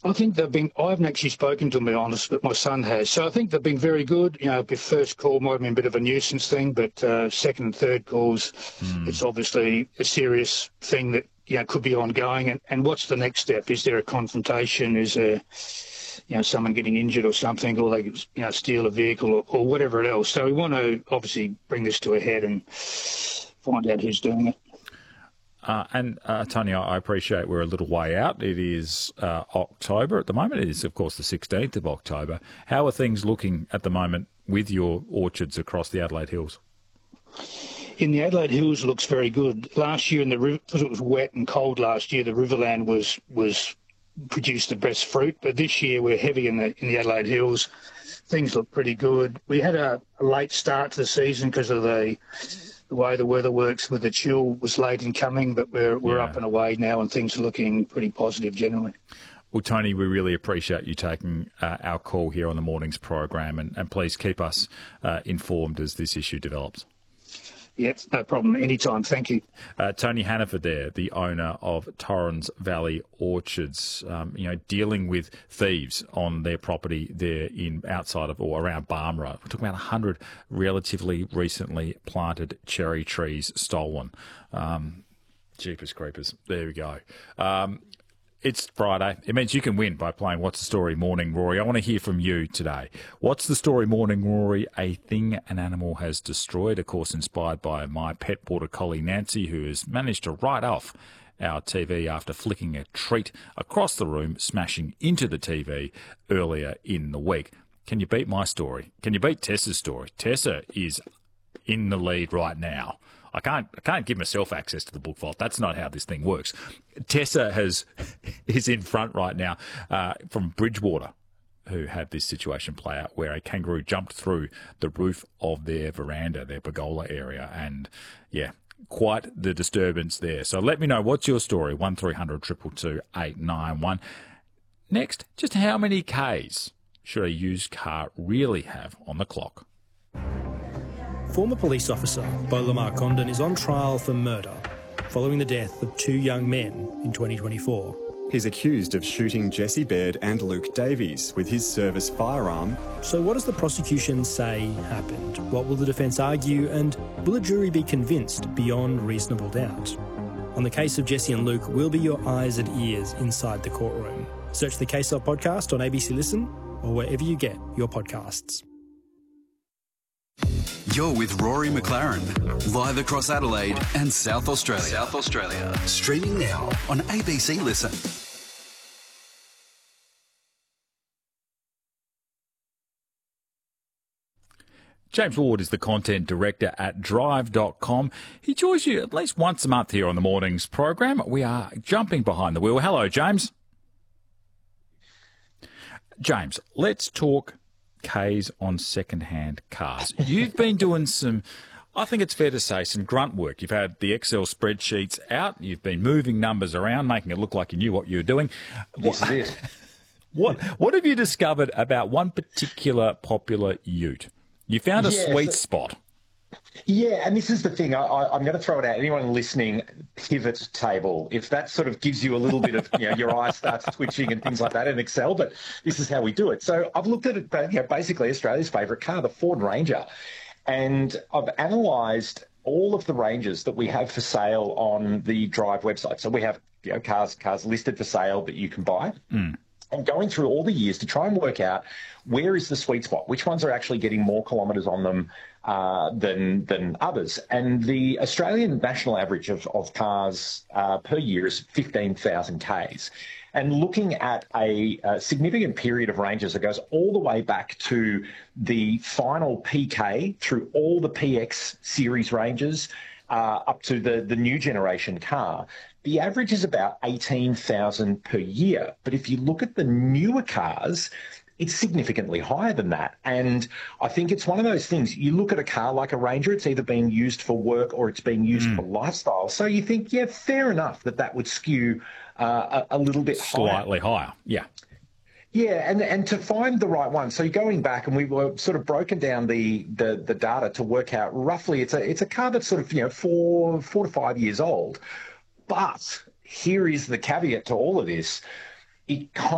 I think they've been. I haven't actually spoken to them, to be honest, but my son has. So I think they've been very good. You know, the first call might have been a bit of a nuisance thing, but second and third calls, it's obviously a serious thing that could be ongoing. And what's the next step? Is there a confrontation? Is there someone getting injured or something, or they steal a vehicle or whatever else? So we want to obviously bring this to a head and find out who's doing it. And Tony, I appreciate we're a little way out. It is October at the moment. It is, of course, the 16th of October. How are things looking at the moment with your orchards across the Adelaide Hills? In the Adelaide Hills, it looks very good. Last year, because it was wet and cold last year, the Riverland was produced the best fruit. But this year, we're heavy in the Adelaide Hills. Things look pretty good. We had a late start to the season because of the way the weather works with the chill was late in coming, but we're up and away now and things are looking pretty positive generally. Well, Tony, we really appreciate you taking our call here on the morning's program and please keep us informed as this issue develops. Yep, no problem. Anytime. Thank you. Tony Hannaford there, the owner of Torrens Valley Orchards, dealing with thieves on their property there outside of or around Barmera. We're talking about 100 relatively recently planted cherry trees stolen. Jeepers creepers. There we go. It's Friday. It means you can win by playing What's the Story Morning, Rory. I want to hear from you today. What's the story morning, Rory? A thing an animal has destroyed, of course, inspired by my pet border collie, Nancy, who has managed to write off our TV after flicking a treat across the room, smashing into the TV earlier in the week. Can you beat my story? Can you beat Tessa's story? Tessa is in the lead right now. I can't give myself access to the book vault. That's not how this thing works. Tessa is in front right now from Bridgewater, who had this situation play out where a kangaroo jumped through the roof of their veranda, their pergola area, and quite the disturbance there. So let me know, what's your story? 1300 222 891. Next, just how many Ks should a used car really have on the clock? Former police officer Beau Lamar Condon is on trial for murder following the death of two young men in 2024. He's accused of shooting Jesse Baird and Luke Davies with his service firearm. So what does the prosecution say happened? What will the defence argue? And will a jury be convinced beyond reasonable doubt? On the case of Jesse and Luke, we'll be your eyes and ears inside the courtroom. Search the Case Up podcast on ABC Listen or wherever you get your podcasts. You're with Rory McLaren, live across Adelaide and South Australia. Streaming now on ABC Listen. James Ward is the content director at drive.com. He joins you at least once a month here on the morning's program. We are jumping behind the wheel. Hello, James. James, let's talk Ks on second-hand cars. You've been doing some, I think it's fair to say, some grunt work. You've had the Excel spreadsheets out. You've been moving numbers around, making it look like you knew what you were doing. This is it. What have you discovered about one particular popular ute? You found a sweet spot. Yeah, and this is the thing. I'm going to throw it out. Anyone listening, pivot table. If that sort of gives you a little bit of, your eye starts twitching and things like that in Excel, but this is how we do it. So I've looked at it, basically Australia's favourite car, the Ford Ranger, and I've analysed all of the Rangers that we have for sale on the Drive website. So we have cars listed for sale that you can buy. And going through all the years to try and work out where is the sweet spot, which ones are actually getting more kilometres on them than others. And the Australian national average of cars per year is 15,000 Ks. And looking at a significant period of Rangers that goes all the way back to the final PK through all the PX series Rangers up to the new generation car, the average is about 18,000 per year. But if you look at the newer cars, it's significantly higher than that. And I think it's one of those things, you look at a car like a Ranger, it's either being used for work or it's being used for lifestyle. So you think, fair enough that would skew a little bit slightly higher. Yeah. Yeah, and to find the right one. So going back, and we were sort of broken down the data to work out roughly, it's a car that's sort of 4 to 5 years old. But here is the caveat to all of this. It